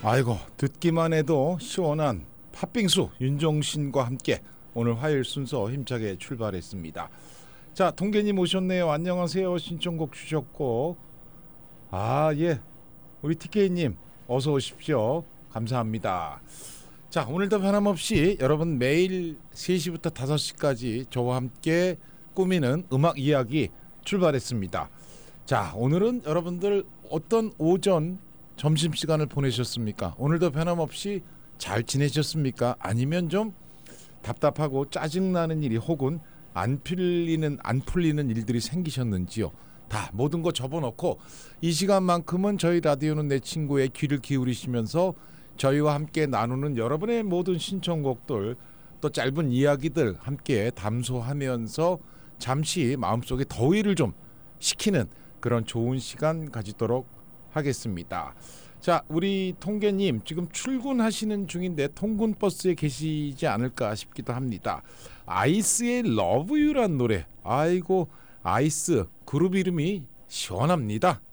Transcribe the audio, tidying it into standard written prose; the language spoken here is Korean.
아이고, 듣기만 해도 시원한 팥빙수 윤종신과 함께 오늘 화요일 순서 힘차게 출발했습니다. 자, 통계님 오셨네요. 안녕하세요. 신청곡 주셨고, 예, 우리 TK님 어서 오십시오. 감사합니다. 자, 오늘도 변함없이 여러분 매일 3시부터 5시까지 저와 함께 꾸미는 음악 이야기 출발했습니다. 자, 오늘은 여러분들 어떤 오전 점심시간을 보내셨습니까? 오늘도 변함없이 잘 지내셨습니까? 아니면 좀 답답하고 짜증나는 일이 혹은 안 풀리는 일들이 생기셨는지요? 다 모든 거 접어놓고 이 시간만큼은 저희 라디오는 내 친구의 귀를 기울이시면서 저희와 함께 나누는 여러분의 모든 신청곡들, 또 짧은 이야기들 함께 담소하면서 잠시 마음속에 더위를 좀 식히는 그런 좋은 시간 가지도록 하겠습니다. 자, 우리 통계님 지금 출근하시는 중인데 통근버스에 계시지 않을까 싶기도 합니다. 아이스의 Love You란 노래, 아이고 아이스 그룹 이름이 시원합니다.